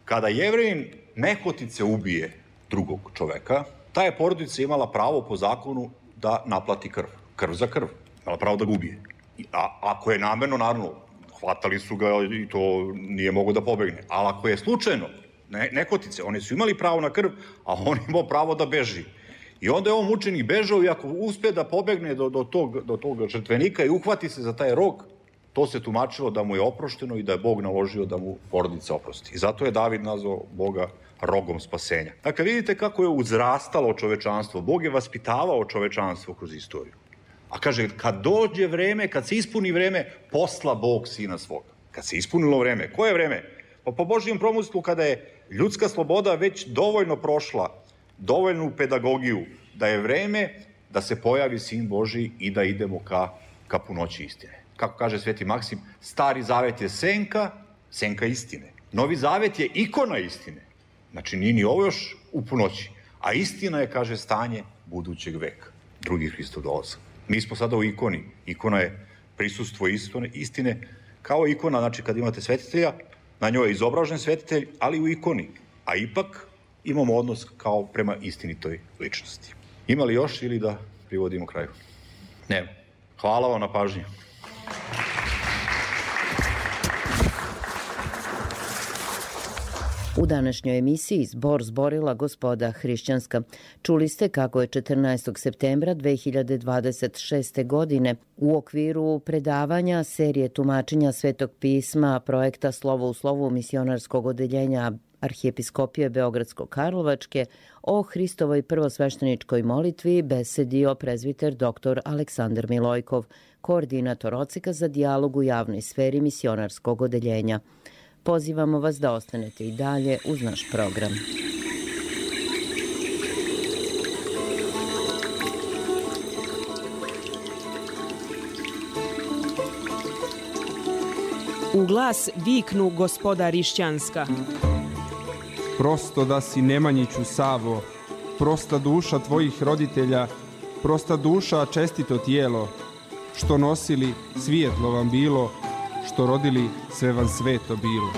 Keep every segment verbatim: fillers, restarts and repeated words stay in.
Kada Jevrejin nehotice ubije drugog čoveka, ta je porodica imala pravo po zakonu da naplati krv. Krv za krv. Imala pravo da ga ubije. A ako je namerno, naravno, hvatali su ga i to nije mogo da pobegne. Ali ako je slučajno, ne, nehotice, oni su imali pravo na krv, a on imao pravo da beži. I onda je on mučenik bežao i ako uspe da pobegne do, do, tog, do tog žrtvenika i uhvati se za taj rog, to se tumačilo da mu je oprošteno i da je Bog naložio da mu porodica oprosti. I zato je David nazvao Boga rogom spasenja. Dakle, vidite kako je uzrastalo čovečanstvo. Bog je vaspitavao čovečanstvo kroz istoriju. A kaže, kad dođe vreme, kad se ispuni vreme, posla Bog sina svoga. Kad se ispunilo vreme. Koje vreme? Pa po Božjem promyslu, kada je ljudska sloboda već dovoljno prošla, dovoljnu pedagogiju, da je vreme da se pojavi Sin Božji i da idemo ka, ka punoći istine. Kako kaže Sveti Maksim, Stari zavet je senka, senka istine. Novi zavet je ikona istine. Znači, nije ni ovo još u punoći. A istina je, kaže, stanje budućeg veka. Drugi Hristov dolazak. Mi smo sada u ikoni. Ikona je prisustvo istine, kao ikona, znači kad imate svetitelja, na njoj je izobražen svetitelj, ali u ikoni. A ipak imamo odnos kao prema istinitoj ličnosti. Ima li još ili da privodimo kraju? Nema. Hvala vam na pažnji. U današnjoj emisiji Zbor zborila gospoda hrišćanska. Čuli ste kako je četrnaestog septembra dve hiljade dvadeset šeste. godine u okviru predavanja serije tumačenja Svetog pisma projekta Slovo u slovu misionarskog odeljenja Arhijepiskopije Beogradsko-Karlovačke o Hristovoj prvosvešteničkoj molitvi besedio prezbiter doktor Aleksandar Milojkov, koordinator odseka za dijalog u javnoj sferi misionarskog odeljenja. Pozivamo vas da ostanete i dalje uz naš program. U glas viknu gospoda Rišćanska. Prosto da si Nemanjiću Savo, prosta duša tvojih roditelja, prosta duša čestito tijelo, što nosili svijetlo vam bilo, što rodili sve vam sveto bilo.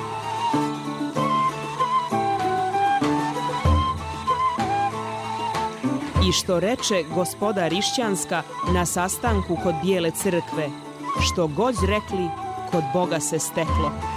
I što reče gospoda Rišćanska na sastanku kod Bijele crkve, što god rekli, kod Boga se steklo.